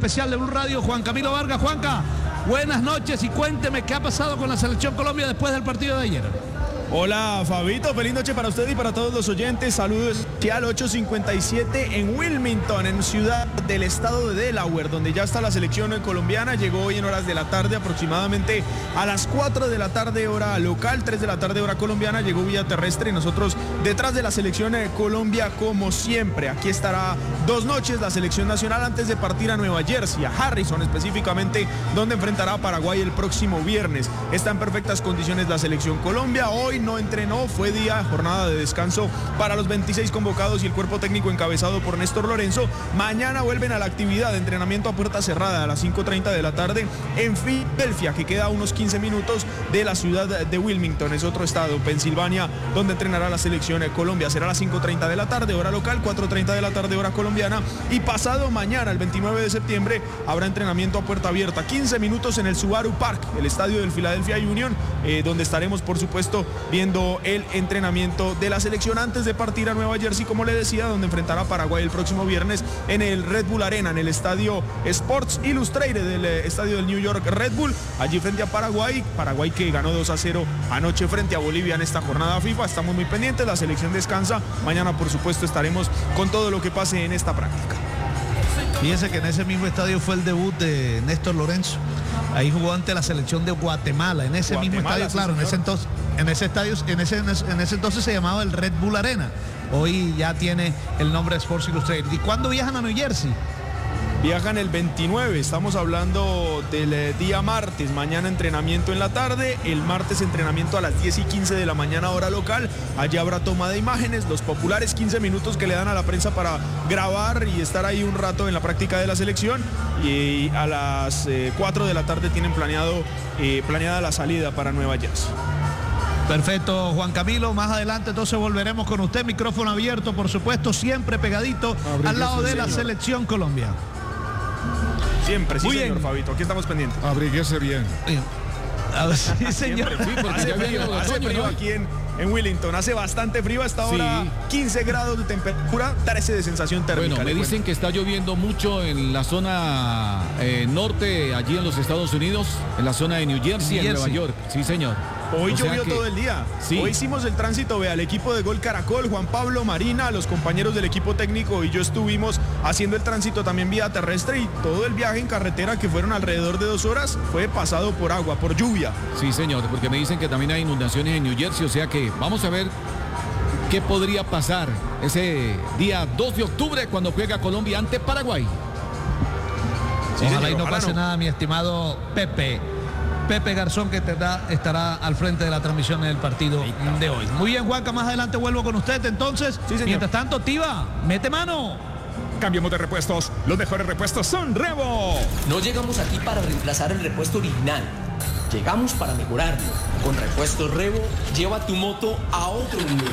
especial de Blue Radio, Juan Camilo Vargas. Juanca, buenas noches y cuénteme qué ha pasado con la Selección Colombia después del partido de ayer. Hola Fabito, feliz noche para usted y para todos los oyentes. Saludos al 8:57 en Wilmington, en ciudad del estado de Delaware, donde ya está la selección colombiana. Llegó hoy en horas de la tarde, aproximadamente a las 4 de la tarde hora local, 3 de la tarde hora colombiana. Llegó vía terrestre y nosotros detrás de la selección Colombia como siempre. Aquí estará 2 noches la selección nacional antes de partir a Nueva Jersey, a Harrison específicamente, donde enfrentará a Paraguay el próximo viernes. Está en perfectas condiciones la selección Colombia. Hoy no entrenó, fue jornada de descanso para los 26 convocados y el cuerpo técnico encabezado por Néstor Lorenzo. Mañana vuelven a la actividad de entrenamiento a puerta cerrada a las 5:30 de la tarde en Filadelfia, que queda a unos 15 minutos de la ciudad de Wilmington, es otro estado, Pensilvania, donde entrenará la selección Colombia. Será a las 5:30 de la tarde, hora local, 4:30 de la tarde, hora colombiana. Y pasado mañana, el 29 de septiembre, habrá entrenamiento a puerta abierta, 15 minutos en el Subaru Park, el estadio del Philadelphia Union, donde estaremos, por supuesto, viendo el entrenamiento de la selección antes de partir a Nueva Jersey, como le decía, donde enfrentará a Paraguay el próximo viernes en el Red Bull Arena, en el estadio Sports Illustrated del estadio del New York Red Bull, allí frente a Paraguay que ganó 2-0 anoche frente a Bolivia en esta jornada FIFA. Estamos muy pendientes, la selección descansa, mañana por supuesto estaremos con todo lo que pase en esta práctica. Fíjense que en ese mismo estadio fue el debut de Néstor Lorenzo. Ahí jugó ante la selección de Guatemala, en ese mismo estadio, claro, sí, en ese entonces se llamaba el Red Bull Arena. Hoy ya tiene el nombre de Sports Illustrated. ¿Y cuándo viajan a New Jersey? Viajan el 29, estamos hablando del día martes, mañana entrenamiento en la tarde, el martes entrenamiento a las 10:15 de la mañana hora local, allá habrá toma de imágenes, los populares 15 minutos que le dan a la prensa para grabar y estar ahí un rato en la práctica de la selección, y a las 4 de la tarde tienen planeada la salida para Nueva Jersey. Perfecto, Juan Camilo, más adelante entonces volveremos con usted, micrófono abierto, por supuesto, siempre pegadito al lado de la selección Colombia. Siempre, sí, muy señor bien. Fabito, aquí estamos pendientes. Abríguese bien. Sí, señor. Sí, porque hace frío, ¿no? Aquí en Wellington, hace bastante frío hasta ahora, 15 grados de temperatura, 13 de sensación térmica. Bueno, me dicen que está lloviendo mucho en la zona norte, allí en los Estados Unidos, en la zona de New Jersey, en Nueva York. Sí, señor. Hoy llovió todo el día. Sí. Hoy hicimos el tránsito, al equipo de Gol Caracol, Juan Pablo, Marina, los compañeros del equipo técnico y yo estuvimos haciendo el tránsito también vía terrestre, y todo el viaje en carretera, que fueron alrededor de 2 horas, fue pasado por agua, por lluvia. Sí, señor, porque me dicen que también hay inundaciones en New Jersey, o sea que vamos a ver qué podría pasar ese día 2 de octubre cuando juega Colombia ante Paraguay. Sí, ojalá y no pase nada, mi estimado Pepe Garzón, que estará al frente de la transmisión del partido de hoy. Muy bien, Juanca, más adelante vuelvo con usted. Entonces, mientras tanto, Tiva, mete mano. Cambiemos de repuestos. Los mejores repuestos son Revo. No llegamos aquí para reemplazar el repuesto original. Llegamos para mejorarlo. Con Repuestos Revo, lleva tu moto a otro nivel.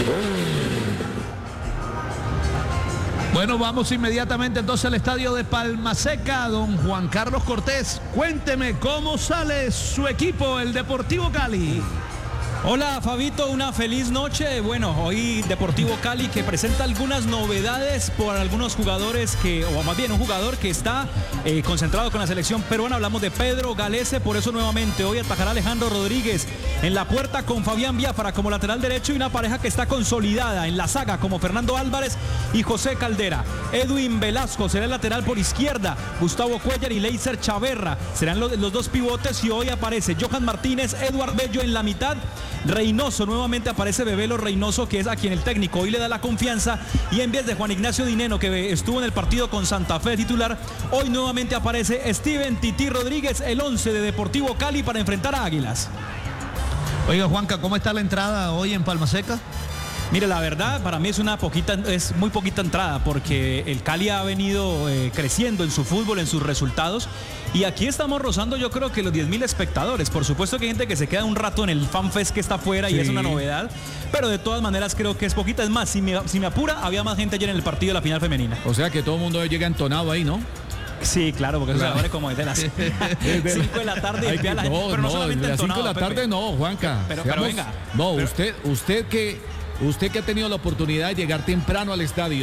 Bueno, vamos inmediatamente entonces al estadio de Palmaseca. Don Juan Carlos Cortés, cuénteme cómo sale su equipo, el Deportivo Cali. Hola Fabito, una feliz noche. Bueno, hoy Deportivo Cali que presenta algunas novedades por algunos jugadores o más bien un jugador que está concentrado con la selección peruana. Hablamos de Pedro Galese, por eso nuevamente hoy atajará Alejandro Rodríguez en la puerta con Fabián Biafara como lateral derecho, y una pareja que está consolidada en la saga como Fernando Álvarez y José Caldera. Edwin Velasco será el lateral por izquierda, Gustavo Cuellar y Leiser Chaverra serán los 2 pivotes, y hoy aparece Johan Martínez, Eduard Bello en la mitad. Reynoso, nuevamente aparece Bebelo Reynoso, que es a quien el técnico hoy le da la confianza, y en vez de Juan Ignacio Dineno, que estuvo en el partido con Santa Fe titular, hoy nuevamente aparece Steven Tití Rodríguez, el 11 de Deportivo Cali para enfrentar a Águilas. Oiga, Juanca, ¿cómo está la entrada hoy en Palmaseca? Mire, la verdad, para mí es muy poquita entrada, porque el Cali ha venido creciendo en su fútbol, en sus resultados, y aquí estamos rozando, yo creo que los 10.000 espectadores. Por supuesto que hay gente que se queda un rato en el FanFest que está afuera, y es una novedad, pero de todas maneras creo que es poquita. Es más, si me apura, había más gente ayer en el partido de la final femenina. O sea que todo el mundo llega entonado ahí, ¿no? Sí, claro, porque claro. Ahora como es de las 5 de la tarde y la gente, pero no solamente de las 5 de la tarde, Pepe. No, Juanca. Pero venga. No, usted que ha tenido la oportunidad de llegar temprano al estadio,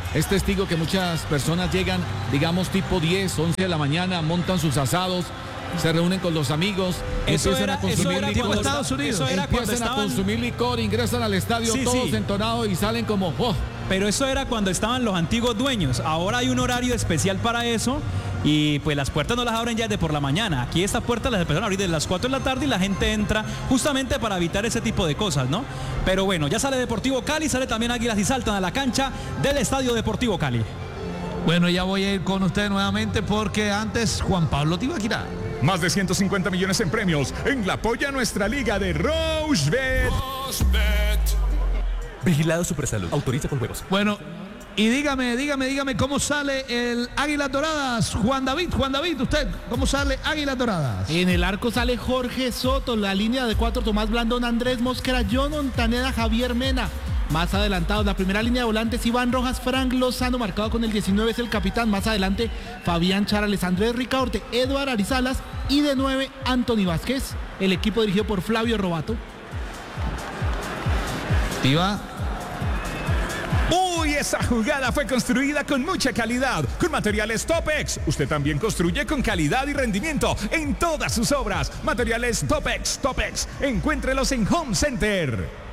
es testigo que muchas personas llegan, digamos, tipo 10, 11 de la mañana, montan sus asados, se reúnen con los amigos, empiezan a consumir licor. Estados Unidos. Eso era cuando Empiezan a estaban... consumir licor, ingresan al estadio Sí, todos sí. entonados y salen como... ¡oh! Pero eso era cuando estaban los antiguos dueños. Ahora hay un horario especial para eso y pues las puertas no las abren ya de por la mañana. Aquí estas puertas las empezaron a abrir desde las 4 de la tarde y la gente entra justamente para evitar ese tipo de cosas, ¿no? Pero bueno, ya sale Deportivo Cali, sale también Águilas y saltan a la cancha del Estadio Deportivo Cali. Bueno, ya voy a ir con usted nuevamente porque antes Juan Pablo Tibaquirá. Más de 150 millones en premios en la polla nuestra liga de Rochebet. Vigilado Supersalud. Autoriza con juegos. Bueno, y dígame cómo sale el Águilas Doradas. Juan David, usted, ¿cómo sale Águilas Doradas? En el arco sale Jorge Soto, la línea de 4, Tomás Blandón, Andrés Mosquera, John Ontaneda, Javier Mena. Más adelantados, la primera línea de volantes, Iván Rojas, Frank Lozano, marcado con el 19 es el capitán. Más adelante, Fabián Charales, Andrés Ricaurte, Eduard Arizalas y de 9, Anthony Vázquez. El equipo dirigido por Flavio Robato. Tiba. Uy, esa jugada fue construida con mucha calidad, con materiales Topex. Usted también construye con calidad y rendimiento en todas sus obras. Materiales Topex. Encuéntrelos en Home Center.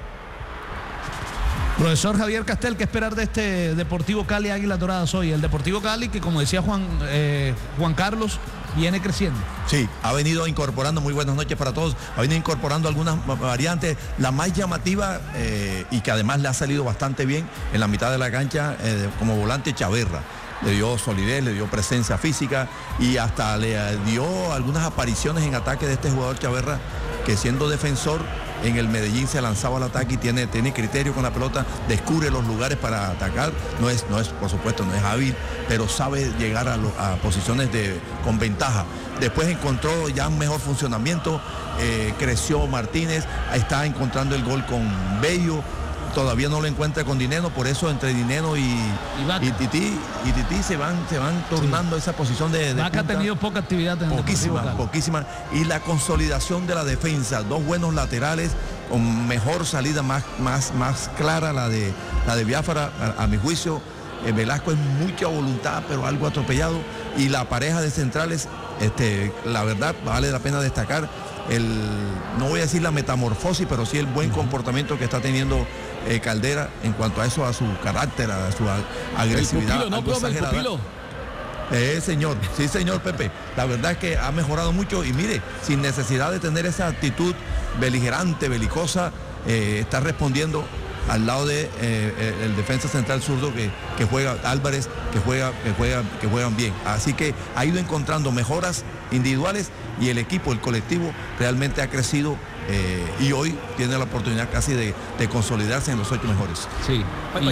Profesor Javier Castel, ¿qué esperar de este Deportivo Cali Águilas Doradas hoy? El Deportivo Cali que, como decía Juan Carlos, viene creciendo. Sí, ha venido incorporando, muy buenas noches para todos, ha venido incorporando algunas variantes, la más llamativa y que además le ha salido bastante bien en la mitad de la cancha como volante Chaverra. Le dio solidez, le dio presencia física y hasta le dio algunas apariciones en ataque de este jugador Chaverra, que siendo defensor en el Medellín se lanzaba al ataque y tiene criterio con la pelota, descubre los lugares para atacar, no es, por supuesto, no es hábil, pero sabe llegar a posiciones con ventaja. Después encontró ya un mejor funcionamiento, creció Martínez, está encontrando el gol con Bello. Todavía no lo encuentra con Dineno, por eso entre Dineno y Tití se van tornando esa posición de Vaca ha tenido poca actividad en poquísima. Y la consolidación de la defensa, dos buenos laterales, con mejor salida, más clara la de Biafara, a mi juicio. Velasco es mucha voluntad, pero algo atropellado. Y la pareja de centrales, la verdad, vale la pena destacar no voy a decir la metamorfosis, pero sí el buen comportamiento que está teniendo Caldera en cuanto a eso, a su carácter, a su agresividad. El pupilo. Señor, sí señor Pepe, la verdad es que ha mejorado mucho y mire, sin necesidad de tener esa actitud beligerante, belicosa, está respondiendo al lado de el defensa central zurdo que juega Álvarez, que juegan bien. Así que ha ido encontrando mejoras individuales y el equipo, el colectivo, realmente ha crecido y hoy tiene la oportunidad casi de consolidarse en los 8 mejores. Sí.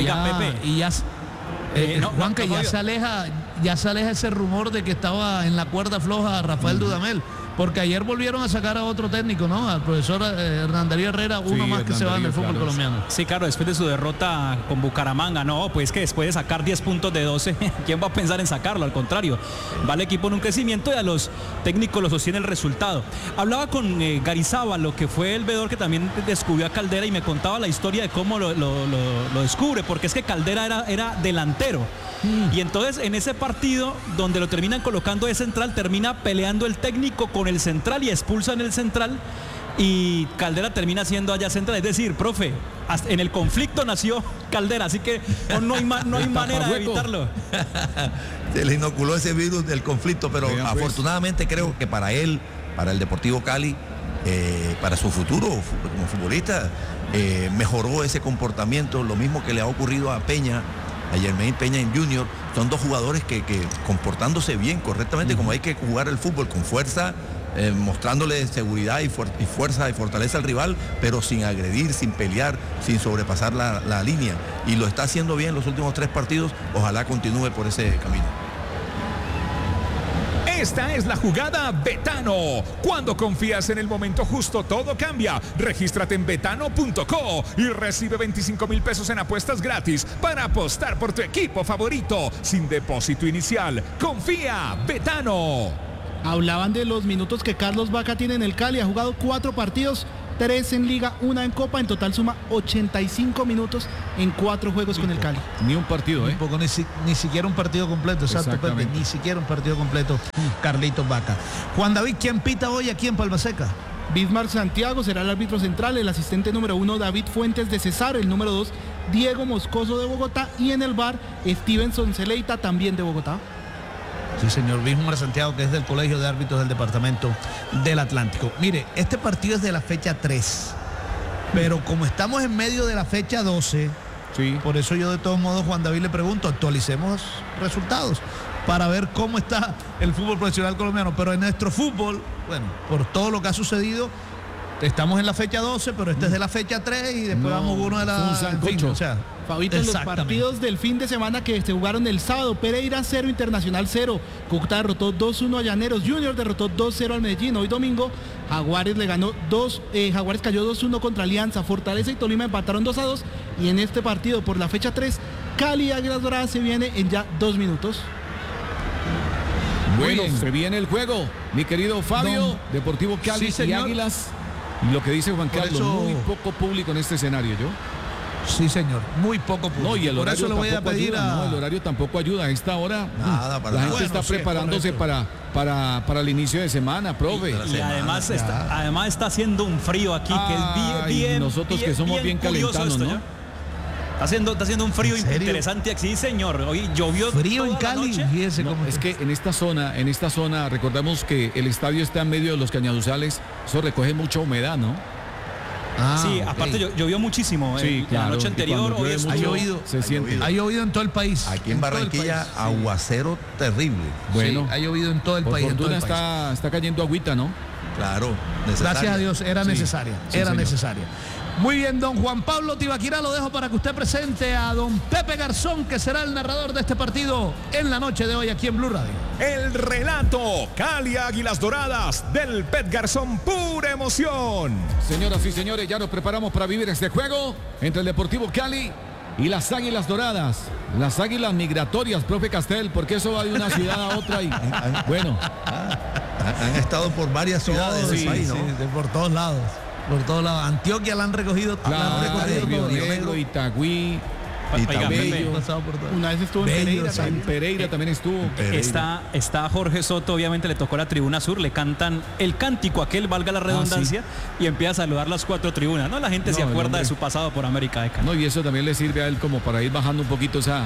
Juanca, ya se aleja ese rumor de que estaba en la cuerda floja Rafael Dudamel. Porque ayer volvieron a sacar a otro técnico, ¿no? Al profesor Hernán Darío Herrera, uno más que se va en el fútbol colombiano. Sí, claro, después de su derrota con Bucaramanga, no, pues que después de sacar 10 puntos de 12, ¿quién va a pensar en sacarlo? Al contrario, va el equipo en un crecimiento y a los técnicos lo sostiene el resultado. Hablaba con Garizaba, lo que fue el veedor que también descubrió a Caldera y me contaba la historia de cómo lo descubre, porque es que Caldera era delantero. Y entonces en ese partido donde lo terminan colocando de central, termina peleando el técnico con el central y expulsan el central y Caldera termina siendo allá central. Es decir, profe, en el conflicto nació Caldera, así que no hay manera de evitarlo. Se le inoculó ese virus del conflicto, pero afortunadamente creo que para él, para el Deportivo Cali, para su futuro como futbolista, mejoró ese comportamiento, lo mismo que le ha ocurrido a Peña, a Jermaine Peña en Junior. Son dos jugadores que comportándose bien, correctamente, como hay que jugar el fútbol, con fuerza, mostrándole seguridad y fuerza y fortaleza al rival, pero sin agredir, sin pelear, sin sobrepasar la línea. Y lo está haciendo bien los últimos 3 partidos, ojalá continúe por ese camino. Esta es la jugada Betano. Cuando confías en el momento justo, todo cambia. Regístrate en betano.co y recibe 25,000 pesos en apuestas gratis para apostar por tu equipo favorito, sin depósito inicial. Confía, Betano. Hablaban de los minutos que Carlos Vaca tiene en el Cali, ha jugado 4 partidos, 3 en Liga, 1 en Copa. En total suma 85 minutos en 4 juegos con el Cali. Ni un partido, Un poco, ni siquiera un partido completo, exacto, Pepe, ni siquiera un partido completo, Carlitos Vaca. Juan David, ¿quién pita hoy aquí en Palma Seca? Bismarck Santiago será el árbitro central, el asistente número 1 David Fuentes de Cesar, el número 2 Diego Moscoso de Bogotá y en el VAR Stevenson Celeita, también de Bogotá. Sí, señor, Bismarck Santiago, que es del Colegio de Árbitros del Departamento del Atlántico. Mire, este partido es de la fecha 3, pero como estamos en medio de la fecha 12, sí, por eso yo de todos modos, Juan David, le pregunto, actualicemos resultados para ver cómo está el fútbol profesional colombiano. Pero en nuestro fútbol, bueno, por todo lo que ha sucedido, estamos en la fecha 12, pero este es de la fecha 3 y después vamos uno de la... en fin, o sea, Fabito, en los partidos del fin de semana que se jugaron el sábado: Pereira 0, Internacional 0, Cúcuta derrotó 2-1 a Llaneros, Junior derrotó 2-0 al Medellín. Hoy domingo Jaguares le ganó Jaguares cayó 2-1 contra Alianza, Fortaleza y Tolima empataron 2-2, y en este partido por la fecha 3, Cali y Águilas Doradas se viene en ya 2 minutos. Bueno, se viene el juego, mi querido Fabio. Deportivo Cali y Águilas. Y lo que dice Juan Carlos, muy poco público en este escenario, ¿yo? Sí, señor, muy poco público. No, y el horario le voy a pedir ayuda, no, el horario tampoco ayuda. A esta hora la gente está preparándose para el inicio de semana, profe. Y además está haciendo un frío aquí que es bien. Nosotros que somos bien calentanos, ¿no? ¿Ya? Está haciendo un frío interesante aquí, señor. Hoy llovió frío toda en Cali. la Es que en esta zona, recordamos que el estadio está en medio de los cañaduzales, eso recoge mucha humedad, ¿no? Sí, aparte llovió muchísimo la noche anterior. Hoy ha llovido, se siente. Ha llovido en todo el país. Aquí en Barranquilla, aguacero terrible. Bueno, ha llovido en todo el país. Por fortuna está cayendo agüita, ¿no? Claro, necesaria. Gracias a Dios, era necesaria. Era necesaria. Muy bien, don Juan Pablo Tibaquirá, lo dejo para que usted presente a don Pepe Garzón, que será el narrador de este partido en la noche de hoy aquí en Blue Radio. El relato Cali Águilas Doradas del Pet Garzón, pura emoción. Señoras y señores, ya nos preparamos para vivir este juego entre el Deportivo Cali y las Águilas Doradas. Las Águilas migratorias, profe Castel, porque eso va de una ciudad a otra y bueno. Han estado por varias ciudades del país, ¿no? Sí, por todos lados. Por todos lados. Antioquia la han recogido. Río Negro, Itagüí, Bello. Una vez estuvo en Pereira. En Pereira también estuvo. Está Jorge Soto, obviamente le tocó la tribuna sur, le cantan el cántico aquel, valga la redundancia, y empieza a saludar las 4 tribunas. No, la gente se acuerda de su pasado por América de Cali. No, y eso también le sirve a él como para ir bajando un poquito esa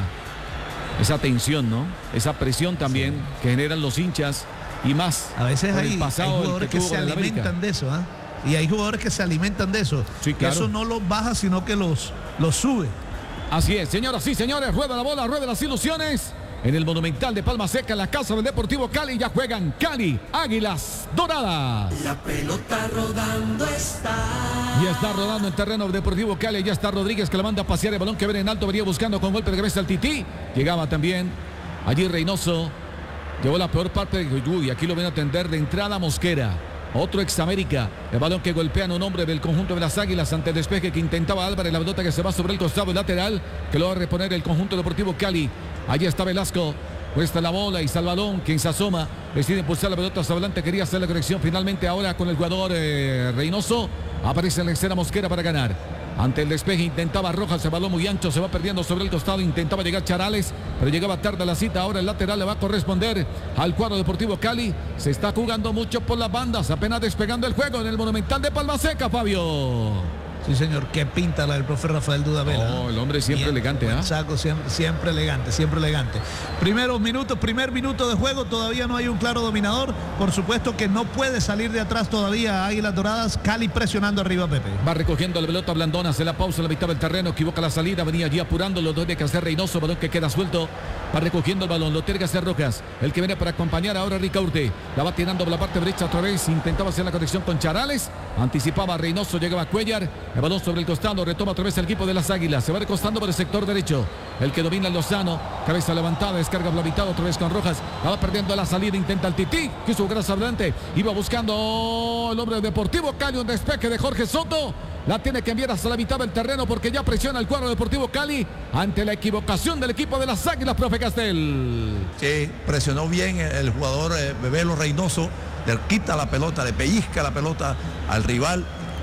tensión, ¿no? Esa presión también que generan los hinchas y más. A veces hay jugadores que se alimentan alimentan de eso, y hay jugadores que se alimentan de eso. Sí, claro. Eso no los baja, sino que los sube. Así es, señoras y señores, rueda la bola, rueda las ilusiones. En el Monumental de Palma Seca, en la casa del Deportivo Cali, ya juegan Cali, Águilas Doradas. La pelota rodando está. Ya está rodando en terreno Deportivo Cali, ya está Rodríguez que la manda a pasear el balón que viene en alto, venía buscando con golpe de cabeza al Tití. Llegaba también allí Reynoso. Llevó la peor parte de aquí lo viene a atender de entrada Mosquera. Otro ex América, el balón que golpean un hombre del conjunto de las Águilas ante el despeje que intentaba Álvarez, la pelota que se va sobre el costado lateral, que lo va a reponer el conjunto Deportivo Cali. Allí está Velasco, cuesta la bola y Salvadón, quien se asoma, decide impulsar la pelota hacia adelante, quería hacer la corrección finalmente ahora con el jugador Reynoso, aparece en la escena Mosquera para ganar. Ante el despeje intentaba Rojas, el balón muy ancho, se va perdiendo sobre el costado, intentaba llegar Charales, pero llegaba tarde a la cita. Ahora el lateral le va a corresponder al cuadro Deportivo Cali. Se está jugando mucho por las bandas, apenas despegando el juego en el Monumental de Palma Seca, Fabio. Sí, señor, qué pinta la del profe Rafael Dudamel. Oh, el hombre siempre elegante, Saco, siempre elegante, siempre elegante. Primer minuto de juego, todavía no hay un claro dominador. Por supuesto que no puede salir de atrás todavía Águilas Doradas. Cali presionando arriba, Pepe. Va recogiendo la pelota Blandón, hace la pausa en la mitad del terreno, equivoca la salida, venía allí apurando, lo tiene que hacer Reynoso, balón que queda suelto. Va recogiendo el balón, lo tiene que hacer Rojas, el que viene para acompañar ahora Ricaurte. La va tirando por la parte derecha otra vez, intentaba hacer la conexión con Charales, anticipaba Reynoso, llegaba Cuellar. El balón sobre el costado, retoma otra vez el equipo de las Águilas. Se va recostando por el sector derecho. El que domina Lozano. Cabeza levantada, descarga por la mitad otra vez con Rojas. La va perdiendo a la salida, intenta el Tití. Quiso jugar hacia adelante. Iba buscando el hombre Deportivo Cali. Un despeje de Jorge Soto. La tiene que enviar hasta la mitad del terreno porque ya presiona el cuadro Deportivo Cali ante la equivocación del equipo de las Águilas, profe Castel. Sí, presionó bien el jugador Bebelo Reynoso. Le quita la pelota, le pellizca la pelota al rival.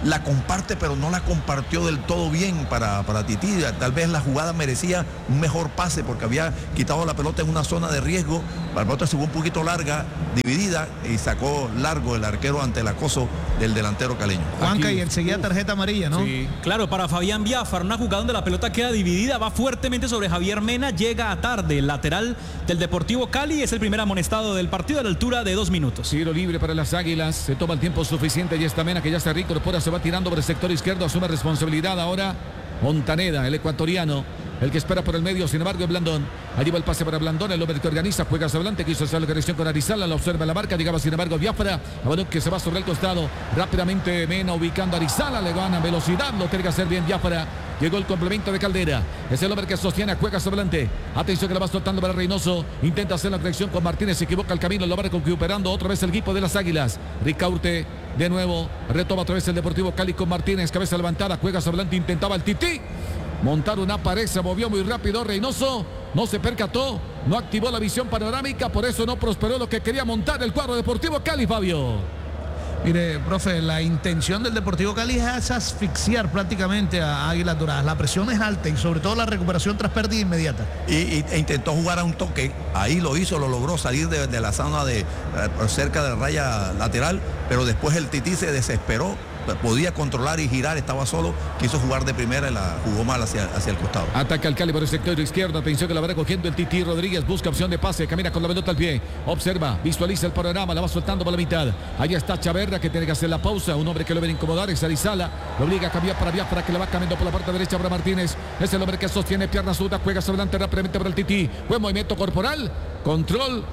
la comparte, pero no la compartió del todo bien para Tití. Tal vez la jugada merecía un mejor pase porque había quitado la pelota en una zona de riesgo. La pelota se fue un poquito larga, dividida, y sacó largo el arquero ante el acoso del delantero caleño. Juanca, y enseguida tarjeta amarilla, ¿no? Sí, claro, para Fabián Biafara, una jugada donde la pelota queda dividida, va fuertemente sobre Javier Mena, llega a tarde, el lateral del Deportivo Cali, es el primer amonestado del partido a la altura de 2 minutos. Tiro libre para las Águilas, se toma el tiempo suficiente y esta Mena que ya se reincorpora, se va tirando por el sector izquierdo, asume responsabilidad ahora Montaneda, el ecuatoriano, el que espera por el medio, sin embargo, es Blandón. Allí va el pase para Blandón, el hombre que organiza, juega hacia adelante, quiso hacer la conexión con Arizala, la observa la marca, llegaba sin embargo Biafara, a balón que se va sobre el costado, rápidamente Mena ubicando a Arizala, le gana velocidad, lo tiene que hacer bien Biafara. Llegó el complemento de Caldera. Es el hombre que sostiene, juega hacia adelante. Atención que la va soltando para Reynoso. Intenta hacer la conexión con Martínez. Se equivoca el camino. Lo va recuperando otra vez el equipo de las Águilas. Ricaurte de nuevo. Retoma otra vez el Deportivo Cali con Martínez. Cabeza levantada. Juega hacia adelante. Intentaba el Tití montar una pared. Se movió muy rápido Reynoso. No se percató. No activó la visión panorámica. Por eso no prosperó lo que quería montar el cuadro Deportivo Cali, Fabio. Mire, profe, la intención del Deportivo Cali es asfixiar prácticamente a Águilas Doradas. La presión es alta y sobre todo la recuperación tras pérdida inmediata. E intentó jugar a un toque, ahí lo hizo, lo logró salir de la zona de cerca de la raya lateral, pero después el Tití se desesperó, podía controlar y girar, estaba solo, quiso jugar de primera y la jugó mal hacia el costado. Ataca al Cali por el sector izquierdo, atención que la va recogiendo el Tití Rodríguez, busca opción de pase, camina con la pelota al pie, observa, visualiza el panorama, la va soltando por la mitad. Allá está Chaverra que tiene que hacer la pausa, un hombre que lo viene a incomodar, es Arizala, lo obliga a cambiar para Biafara que la va cambiando por la parte derecha para Martínez, es el hombre que sostiene pierna zurda, juega hacia adelante rápidamente para el Tití, buen movimiento corporal, control,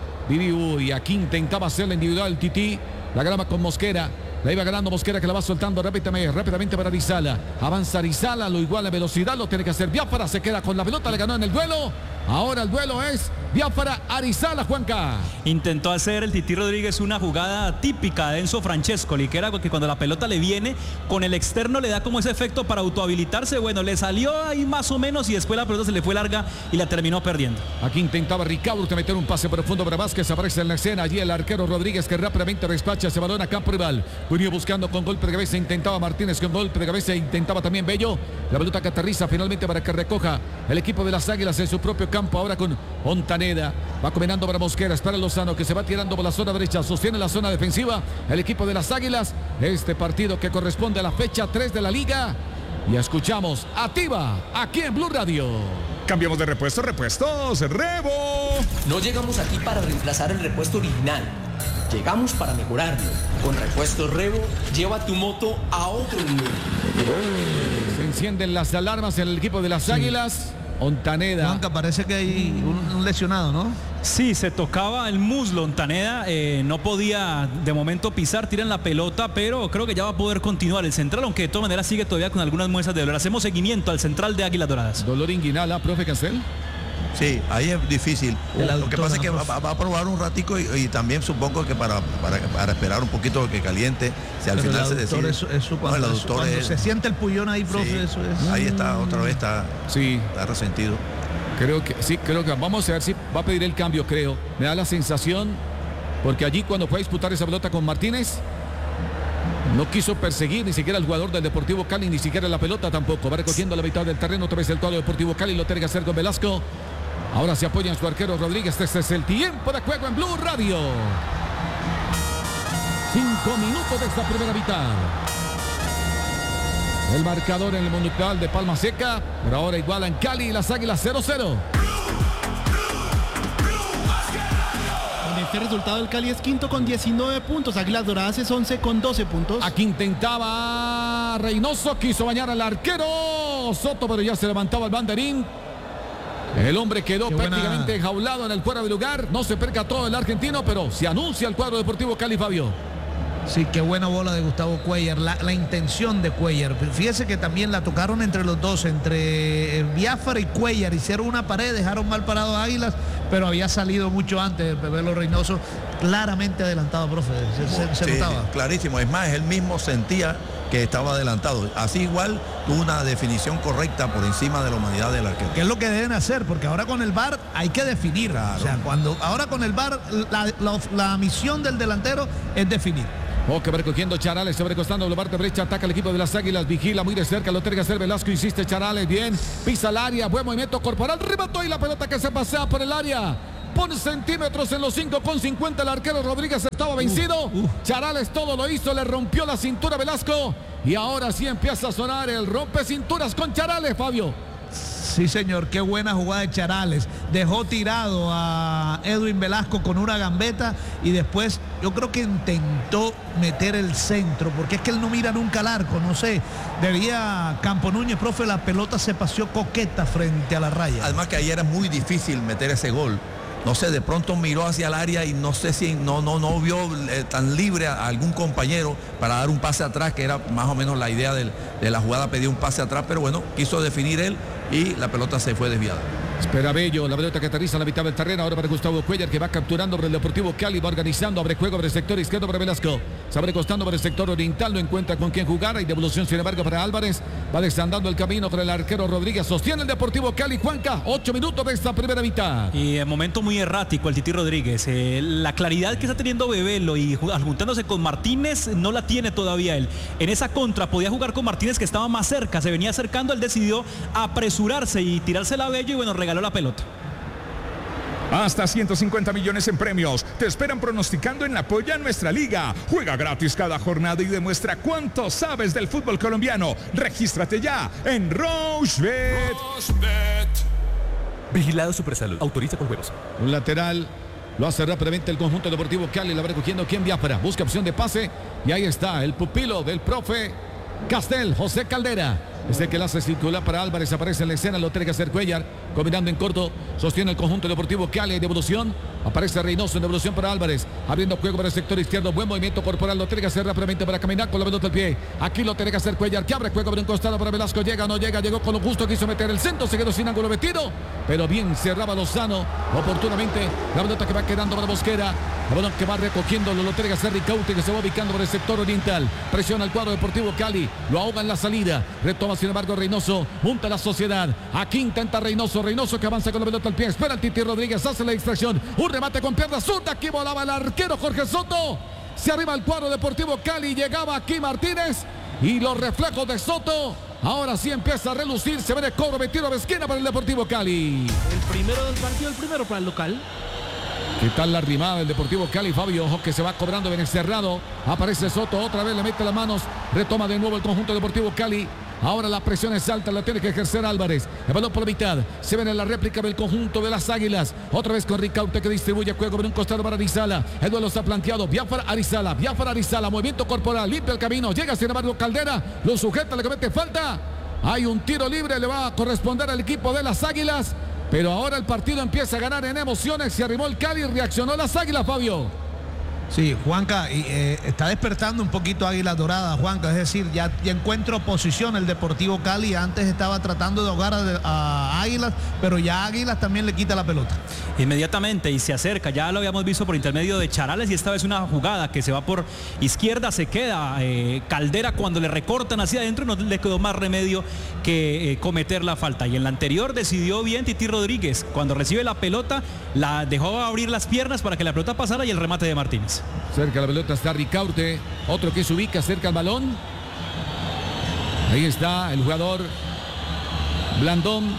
y aquí intentaba hacer la individual el Tití, la grama con Mosquera. La iba ganando Mosquera que la va soltando rápidamente para Arizala. Avanza Arizala, lo iguala en velocidad, lo tiene que hacer Biafara, se queda con la pelota, le ganó en el duelo. Ahora el duelo es Biafara Arizala, Juanca. Intentó hacer el Tití Rodríguez una jugada típica de Enzo Francescoli, que era que cuando la pelota le viene con el externo le da como ese efecto para autohabilitarse. Bueno, le salió ahí más o menos y después la pelota se le fue larga y la terminó perdiendo. Aquí intentaba Ricaurte meter un pase profundo para Vázquez, aparece en la escena allí el arquero Rodríguez que rápidamente despacha ese balón a campo rival. Venía buscando con golpe de cabeza, intentaba Martínez con golpe de cabeza, intentaba también Bello. La pelota que aterriza finalmente para que recoja el equipo de las Águilas en su propio campo, ahora con Montaneda. Va combinando para Mosquera, espera Lozano que se va tirando por la zona derecha, sostiene la zona defensiva el equipo de las Águilas. Este partido que corresponde a la fecha 3 de la liga. Y escuchamos Activa aquí en Blue Radio. Cambiamos de repuestos, Revo. No llegamos aquí para reemplazar el repuesto original. Llegamos para mejorarlo. Con Repuestos Revo, lleva tu moto a otro nivel. Se encienden las alarmas en el equipo de las Águilas. Montaneda. Juanca, parece que hay un lesionado, ¿no? Sí, se tocaba el muslo Montaneda, no podía de momento pisar, tiran la pelota, pero creo que ya va a poder continuar el central, aunque de todas maneras sigue todavía con algunas muestras de dolor. Hacemos seguimiento al central de Águilas Doradas. Dolor inguinal, profe Cancel. Sí, ahí es difícil. Lo que pasa es que va a probar un ratico y también supongo que para esperar un poquito que caliente, si al final se decide. Cuando se siente el pullón ahí, profe, sí, eso es. Ahí está, otra vez está resentido. Creo que vamos a ver si va a pedir el cambio, creo. Me da la sensación, porque allí cuando fue a disputar esa pelota con Martínez, no quiso perseguir ni siquiera al jugador del Deportivo Cali, ni siquiera la pelota tampoco. Va recogiendo la mitad del terreno, otra vez el cuadro Deportivo Cali, lo tiene que hacer con Velasco. Ahora se apoya en su arquero Rodríguez. Este es el tiempo de juego en Blue Radio. 5 minutos de esta primera mitad. El marcador en el Monumental de Palma Seca, pero ahora igualan Cali y las Águilas 0-0. Con este resultado el Cali es quinto con 19 puntos, Águilas Doradas es 11 con 12 puntos. Aquí intentaba Reynoso, quiso bañar al arquero Soto, pero ya se levantaba el banderín. El hombre quedó prácticamente enjaulado en el fuera de lugar. No se percató el argentino, pero se anuncia el cuadro Deportivo Cali, Fabio. Sí, qué buena bola de Gustavo Cuellar, la intención de Cuellar. Fíjese que también la tocaron entre los dos, entre Biafara y Cuellar. Hicieron una pared, dejaron mal parado a Águilas, pero había salido mucho antes el Pebelo Reynoso. Claramente adelantado, profe, se notaba. Clarísimo, es más, él mismo sentía que estaba adelantado. Así igual tuvo una definición correcta por encima de la humanidad del arquero. ¿Qué es lo que deben hacer? Porque ahora con el VAR hay que definir. Claro. O sea, ahora con el VAR la misión del delantero es definir. Boca recogiendo Charales, sobrecostando la parte derecha, ataca el equipo de las Águilas, vigila muy de cerca, lo tiene que hacer Velasco, insiste Charales, bien, pisa el área, buen movimiento corporal, remató y la pelota que se pasea por el área. Por centímetros en los 5,50 el arquero Rodríguez estaba vencido. Charales todo lo hizo, le rompió la cintura a Velasco y ahora sí empieza a sonar el rompe cinturas con Charales, Fabio. Sí, señor, qué buena jugada de Charales. Dejó tirado a Edwin Velasco con una gambeta y después yo creo que intentó meter el centro, porque es que él no mira nunca al arco, no sé. Debía Campo Núñez, profe, la pelota se paseó coqueta frente a la raya. Además que ayer era muy difícil meter ese gol. No sé, de pronto miró hacia el área y no sé si no vio tan libre a algún compañero para dar un pase atrás, que era más o menos la idea de la jugada, pedía un pase atrás, pero bueno, quiso definir él y la pelota se fue desviada. Espera Bello, la pelota que aterriza en la mitad del terreno, ahora para Gustavo Cuellar, que va capturando por el Deportivo Cali, va organizando, abre juego por el sector izquierdo para Velasco, se abre costando por el sector oriental, no encuentra con quién jugar, hay devolución sin embargo para Álvarez, va desandando el camino para el arquero Rodríguez, sostiene el Deportivo Cali, Juanca, 8 minutos de esta primera mitad. Y en momento muy errático el Titi Rodríguez, la claridad que está teniendo Bebelo y juntándose con Martínez no la tiene todavía él. En esa contra podía jugar con Martínez que estaba más cerca, se venía acercando, él decidió apresurarse y tirársela a Bello y bueno, regaló la pelota. Hasta 150 millones en premios. Te esperan pronosticando en la Polla Nuestra Liga. Juega gratis cada jornada y demuestra cuánto sabes del fútbol colombiano. Regístrate ya en Rochebet. Vigilado Supersalud. Autoriza con juegos. Un lateral. Lo hace rápidamente el conjunto deportivo Cali. La va recogiendo quien Biafra. Busca opción de pase. Y ahí está el pupilo del profe Castel, José Caldera. Es el que la hace circular para Álvarez. Aparece en la escena. Lo tiene que hacer Cuellar. Combinando en corto. Sostiene el conjunto deportivo Cali. Hay devolución. Aparece Reynoso en devolución para Álvarez. Abriendo juego para el sector izquierdo. Buen movimiento corporal. Lo tiene que hacer rápidamente para caminar con la pelota al pie. Aquí lo tiene que hacer Cuellar. Que abre juego por un costado para Velasco. Llega o no llega. Llegó con lo justo. Quiso meter el centro. Se quedó sin ángulo metido. Pero bien cerraba Lozano. Oportunamente. La pelota que va quedando para Mosquera. El balón que va recogiendo. Lo tiene que hacer Ricaute. Que se va ubicando por el sector oriental. Presiona el cuadro deportivo Cali. Lo ahoga en la salida. Retoma sin embargo Reynoso. Monta la sociedad. Aquí intenta Reynoso. Reynoso que avanza con la pelota al pie. Espera el Titi Rodríguez. Hace la distracción. Un remate con pierna zurda. Aquí volaba el arquero Jorge Soto. Se arriba el cuadro deportivo Cali. Llegaba aquí Martínez. Y los reflejos de Soto. Ahora sí empieza a relucir. Se ve el cobro metido de esquina para el Deportivo Cali. El primero del partido, el primero para el local. ¿Qué tal la rimada del Deportivo Cali, Fabio? Ojo que se va cobrando bien encerrado. Aparece Soto, otra vez le mete las manos. Retoma de nuevo el conjunto Deportivo Cali. Ahora la presión es alta, la tiene que ejercer Álvarez. El balón por la mitad. Se ven en la réplica del conjunto de las Águilas. Otra vez con Ricaute que distribuye juego por un costado para Arizala. El duelo está planteado. Biafra Arizala. Movimiento corporal, limpia el camino. Llega sin embargo Caldera. Lo sujeta, le comete falta. Hay un tiro libre, le va a corresponder al equipo de las Águilas. Pero ahora el partido empieza a ganar en emociones. Se arrimó el Cali y reaccionó las Águilas, Fabio. Sí, Juanca, está despertando un poquito Águila Dorada, Juanca, es decir, ya encuentra oposición el Deportivo Cali. Antes estaba tratando de ahogar a Águilas, pero ya Águilas también le quita la pelota. Inmediatamente y se acerca, ya lo habíamos visto por intermedio de Charales y esta vez una jugada que se va por izquierda, se queda Caldera cuando le recortan hacia adentro, no le quedó más remedio que cometer la falta. Y en la anterior decidió bien Titi Rodríguez, cuando recibe la pelota, la dejó abrir las piernas para que la pelota pasara y el remate de Martínez. Cerca la pelota está Ricaute, otro que se ubica cerca al balón. Ahí está el jugador Blandón.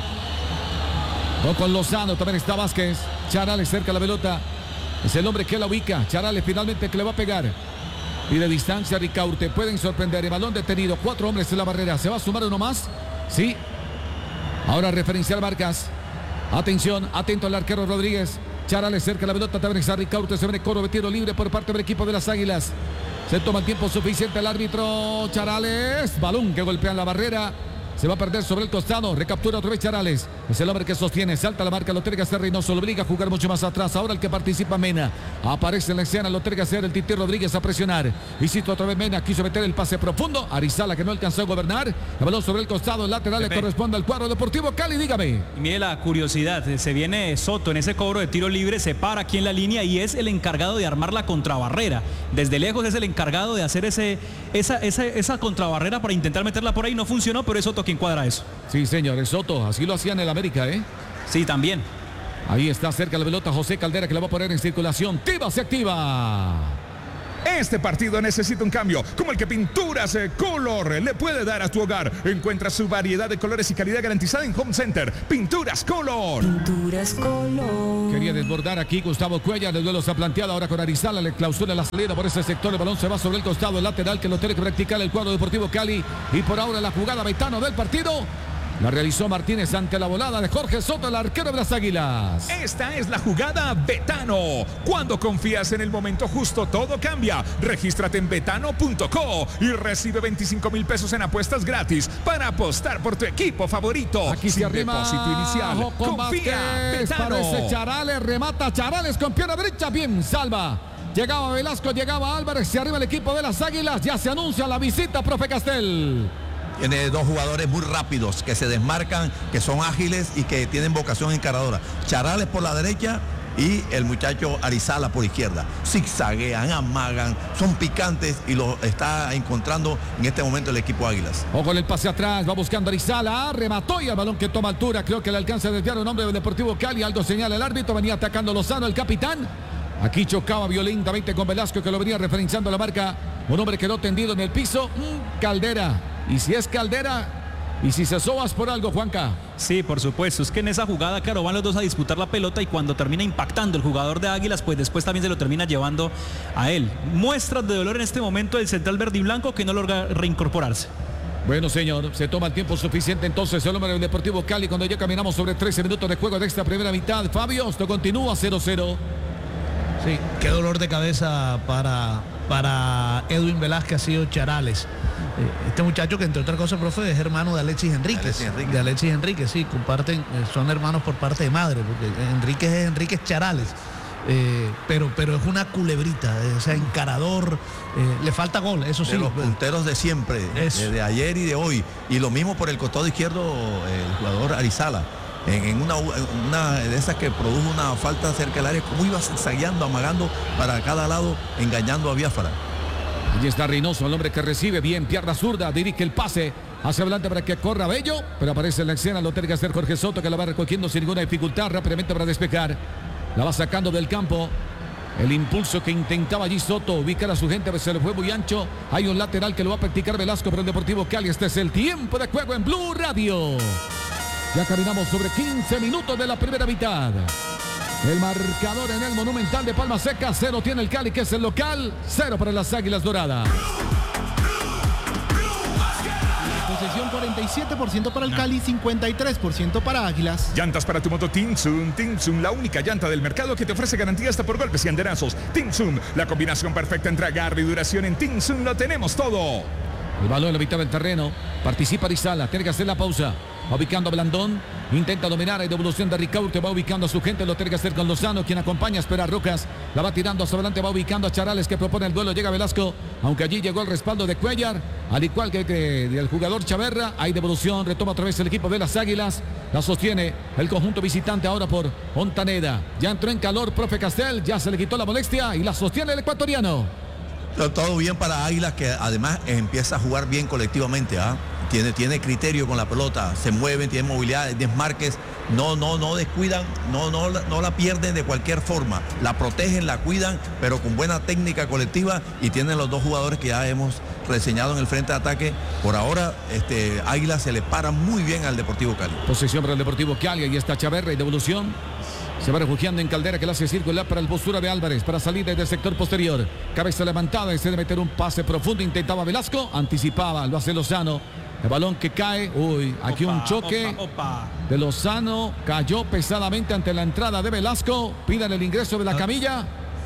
O con Lozano, también está Vázquez. Charales cerca de la pelota. Es el hombre que la ubica. Charales finalmente que le va a pegar. Y de distancia Ricaute. Pueden sorprender. El balón detenido. 4 hombres en la barrera. ¿Se va a sumar uno más? Sí. Ahora referencial Vargas. Atención, atento al arquero Rodríguez. Charales cerca de la pelota, también está Ricaute, se ve coro de tiro libre por parte del equipo de las Águilas. Se toma el tiempo suficiente el árbitro. Charales, balón que golpea en la barrera. Se va a perder sobre el costado, recaptura otra vez Charales. Es el hombre que sostiene, salta la marca, lo tiene que hacer Reynoso, lo obliga a jugar mucho más atrás. Ahora el que participa Mena. Aparece en la escena, lo tiene que hacer el Titi Rodríguez a presionar. Visito otra vez Mena, quiso meter el pase profundo. Arizala que no alcanzó a gobernar. El balón sobre el costado, el lateral le corresponde al cuadro Deportivo Cali, dígame. Y mire la curiosidad, se viene Soto en ese cobro de tiro libre, se para aquí en la línea y es el encargado de armar la contrabarrera. Desde lejos es el encargado de hacer esa contrabarrera para intentar meterla por ahí. No funcionó, pero es Soto quien cuadra eso. Sí, señor, es Soto. Así lo hacía en el América, ¿eh? Sí, también. Ahí está cerca la pelota José Caldera que la va a poner en circulación. ¡Tiva se activa! Este partido necesita un cambio, como el que Pinturas Color le puede dar a tu hogar. Encuentra su variedad de colores y calidad garantizada en Home Center. Pinturas Color. Pinturas Color. Quería desbordar aquí Gustavo Cuellar. El duelo se ha planteado ahora con Arizala. Le clausura la salida por ese sector. El balón se va sobre el costado, el lateral que lo tiene que practicar el cuadro Deportivo Cali. Y por ahora la jugada Betano del partido la realizó Martínez ante la volada de Jorge Soto, el arquero de las Águilas. Esta es la jugada Betano. Cuando confías en el momento justo, todo cambia. Regístrate en betano.co y recibe 25,000 pesos en apuestas gratis para apostar por tu equipo favorito. Aquí se arrima depósito inicial. Confía, Betano. Parece Charales, remata Charales con pierna derecha, bien, salva. Llegaba Velasco, llegaba Álvarez, se arriba el equipo de las Águilas. Ya se anuncia la visita, profe Castel. Tiene dos jugadores muy rápidos que se desmarcan, que son ágiles y que tienen vocación encaradora. Charales por la derecha y el muchacho Arizala por izquierda. Zigzaguean, amagan, son picantes y lo está encontrando en este momento el equipo Águilas. O con el pase atrás, va buscando Arizala, remató y el balón que toma altura. Creo que le alcanza a desviar un hombre del Deportivo Cali. Algo señala el árbitro, venía atacando Lozano, el capitán. Aquí chocaba violentamente con Velasco que lo venía referenciando la marca. Un hombre quedó tendido en el piso. Caldera. Y si es Caldera, y si se sobas por algo, Juanca. Sí, por supuesto. Es que en esa jugada, claro, van los dos a disputar la pelota y cuando termina impactando el jugador de Águilas, pues después también se lo termina llevando a él. Muestras de dolor en este momento del central verde y blanco que no logra reincorporarse. Bueno, señor, se toma el tiempo suficiente entonces el hombre del Deportivo Cali cuando ya caminamos sobre 13 minutos de juego de esta primera mitad. Fabio, esto continúa 0-0. Sí, qué dolor de cabeza para Edwin Velázquez ha sido Charales. Este muchacho que entre otras cosas, profe, es hermano de Alexis Enríquez. De Alexis Enríquez, sí, comparten, son hermanos por parte de madre, porque Enríquez es Enríquez Charales. Pero es una culebrita, o sea, encarador, le falta gol, eso sí. De los punteros de siempre, de ayer y de hoy. Y lo mismo por el costado izquierdo, el jugador Arizala. En una de esas que produjo una falta cerca del área, como iba zigzagueando, amagando para cada lado, engañando a Biafara. Allí está Reynoso, el hombre que recibe bien, pierna zurda, dirige el pase hacia adelante para que corra Bello, pero aparece en la escena, lo tiene que hacer Jorge Soto, que la va recogiendo sin ninguna dificultad, rápidamente para despejar. La va sacando del campo. El impulso que intentaba allí Soto, ubicar a su gente, se le fue muy ancho. Hay un lateral que lo va a practicar Velasco para el Deportivo Cali. Este es el tiempo de juego en Blue Radio. Ya caminamos sobre 15 minutos de la primera mitad. El marcador en el Monumental de Palma Seca, 0 tiene el Cali, que es el local, 0 para las Águilas Doradas. Posesión 47% para el Cali, 53% para Águilas. Llantas para tu moto Tinsun, la única llanta del mercado que te ofrece garantía hasta por golpes y anderazos. Tinsun, la combinación perfecta entre agarre y duración. En Tinsun lo tenemos todo. El balón en la mitad del terreno, participa Arizala, tiene que hacer la pausa. Va ubicando a Blandón, intenta dominar, hay devolución de Ricaurte, va ubicando a su gente, lo tiene que hacer con Lozano, quien acompaña a esperar Rocas, la va tirando hacia adelante, va ubicando a Charales que propone el duelo, llega Velasco, aunque allí llegó el respaldo de Cuellar, al igual que del jugador Chaverra, hay devolución, retoma otra vez el equipo de las Águilas, la sostiene el conjunto visitante ahora por Ontaneda, ya entró en calor profe Castel, ya se le quitó la molestia y la sostiene el ecuatoriano. Todo bien para Águilas, que además empieza a jugar bien colectivamente, ¿ah? Tiene criterio con la pelota, se mueven, tiene movilidad, desmarques, no descuidan, no la pierden de cualquier forma, la protegen, la cuidan, pero con buena técnica colectiva, y tienen los dos jugadores que ya hemos reseñado en el frente de ataque. Por ahora, Águilas se le para muy bien al Deportivo Cali. Posesión para el Deportivo Cali, y está Chaverra y devolución. Se va refugiando en Caldera, que la hace circular para el postura de Álvarez, para salir desde el sector posterior. Cabeza levantada, desea meter un pase profundo, intentaba Velasco, anticipaba, lo hace Lozano. El balón que cae, aquí un choque de Lozano, cayó pesadamente ante la entrada de Velasco, pidan el ingreso de la camilla.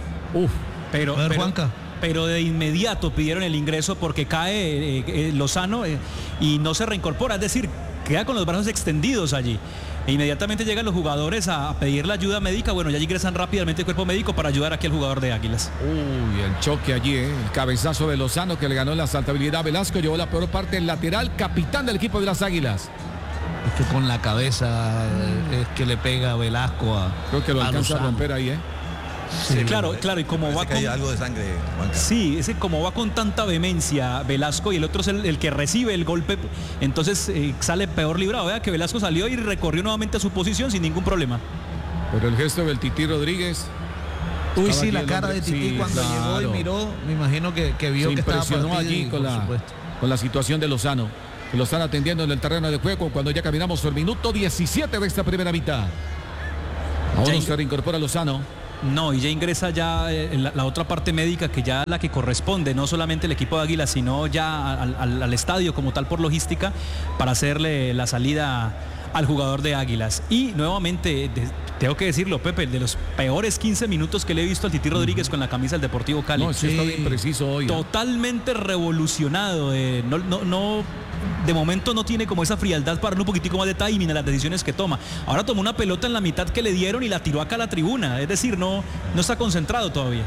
Pero de inmediato pidieron el ingreso porque cae Lozano y no se reincorpora, es decir, queda con los brazos extendidos allí. e inmediatamente llegan los jugadores a pedir la ayuda médica. Bueno, ya ingresan rápidamente el cuerpo médico para ayudar aquí al jugador de Águilas. Uy, el choque allí, el cabezazo de Lozano que le ganó la saltabilidad a Velasco, llevó la peor parte, el lateral, capitán del equipo de las Águilas. Es que con la cabeza es que le pega a Velasco Creo que lo alcanza Lozano. a romper ahí, ¿eh? Sí, claro, y como va que hay con... algo de sangre, Juanca. Sí, ese como va con tanta vehemencia Velasco y el otro es el que recibe el golpe, entonces sale peor librado. Vea que Velasco salió y recorrió nuevamente a su posición sin ningún problema. Pero el gesto del Tití Rodríguez. Uy, Estaba sí, aquí la el cara hombre. de Tití Sí, cuando claro. llegó y miró, me imagino que vio Se que estaba impresionó partido allí y, con por supuesto. la situación de Lozano. Que lo están atendiendo en el terreno de juego cuando ya caminamos el minuto 17 de esta primera mitad. Ahora se reincorpora Lozano. No, y ya ingresa ya la otra parte médica que ya la que corresponde, no solamente el equipo de Águilas, sino ya al estadio como tal por logística para hacerle la salida al jugador de Águilas. Y nuevamente, tengo que decirlo, Pepe, de los peores 15 minutos que le he visto al Tití Rodríguez con la camisa del Deportivo Cali. No, sí está bien preciso hoy. Totalmente revolucionado. De momento no tiene como esa frialdad para darle un poquitico más de timing a las decisiones que toma. Ahora tomó una pelota en la mitad que le dieron y la tiró acá a la tribuna. Es decir, no está concentrado todavía.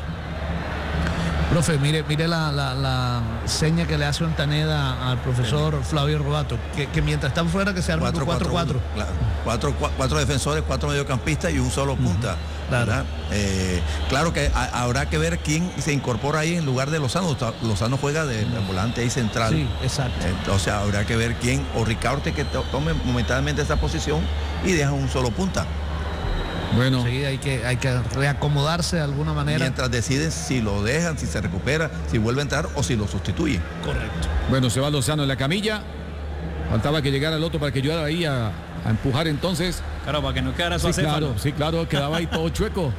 Profe, mire la seña que le hace Ontaneda al profesor Flavio Robato, que mientras están fuera que se arma 4-4-4. Claro. Cuatro defensores, 4 mediocampistas y un solo punta. Claro. Claro que habrá que ver quién se incorpora ahí en lugar de Lozano. Lozano juega de volante ahí central. Sí, exacto. Entonces habrá que ver quién, o Ricaurte que tome momentáneamente esa posición y deja un solo punta. Bueno, Sí, hay que reacomodarse de alguna manera. Mientras deciden si lo dejan, si se recupera, si vuelve a entrar o si lo sustituyen. Correcto. bueno, se va Lozano en la camilla. Faltaba que llegara el otro para que ayudara ahí a empujar entonces. Claro, para que no quedara su acéfalo. Sí, claro, quedaba ahí todo chueco.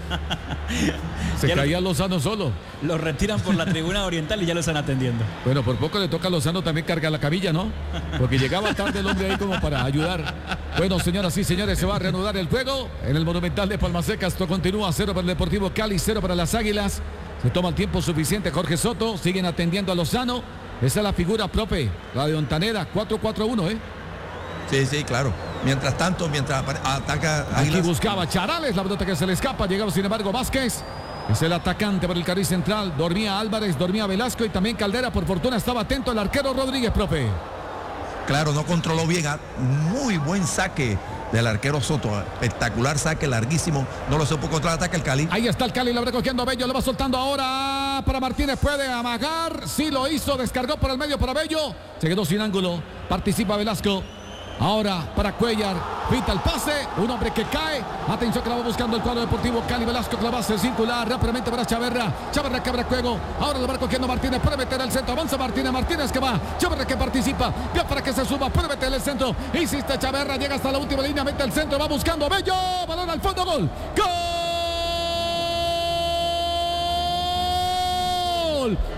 Se Ya caía Lozano solo. Lo retiran por la tribuna oriental y ya lo están atendiendo. Bueno, por poco le toca a Lozano también cargar la camilla, ¿no? Porque llegaba tarde el hombre ahí como para ayudar. Bueno, señoras y señores, se va a reanudar el juego en el Monumental de Palmas Secas. Esto continúa 0 para el Deportivo Cali, 0 para las Águilas. Se toma el tiempo suficiente Jorge Soto. Siguen atendiendo a Lozano. Esa es la figura, profe. La de Ontaneda, 4-4-1, ¿eh? Sí, claro. Mientras tanto, mientras ataca Aquí Águilas, buscaba Charales, la pelota que se le escapa. Llegaba sin embargo Vázquez. Es el atacante por el carril central. Dormía Álvarez, dormía Velasco y también Caldera. Por fortuna estaba atento el arquero Rodríguez, profe. claro, no controló bien. Muy buen saque del arquero Soto. Espectacular saque, larguísimo. No lo supo contraataque el Cali. Ahí está el Cali, lo va recogiendo Bello, lo va soltando ahora para Martínez. Puede amagar. Sí lo hizo, descargó por el medio para Bello. Se quedó sin ángulo. Participa Velasco. Ahora para Cuellar, pita el pase, un hombre que cae, atención que la va buscando el cuadro Deportivo Cali. Velasco que la va a hacer circular rápidamente para Chaverra que abre juego, ahora lo va cogiendo Martínez, puede meter al centro, avanza Martínez que va, Chaverra que participa, ya para que se suba, puede meter el centro, insiste Chaverra, llega hasta la última línea, mete el centro, va buscando a Bello, balón al fondo, gol, ¡gol!